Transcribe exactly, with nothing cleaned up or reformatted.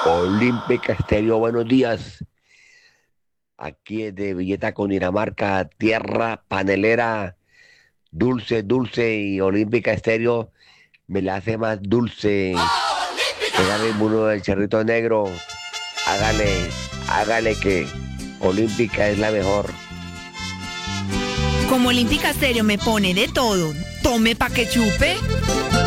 Olímpica Estéreo, buenos días. Aquí es de Villeta Cundinamarca, tierra panelera, dulce, dulce y Olímpica Estéreo me la hace más dulce. Pégale uno del Cerrito Negro, hágale, hágale que Olímpica es la mejor. Como Olímpica Stereo me pone de todo, tome pa' que chupe.